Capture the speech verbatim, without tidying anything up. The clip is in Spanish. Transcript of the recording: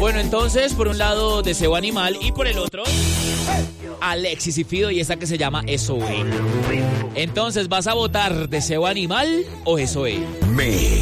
Bueno, entonces, por un lado, Deseo Animal y por el otro, Alexis y Fido y esta que se llama Eso E. Entonces, ¿vas a votar Deseo Animal o Eso E? Me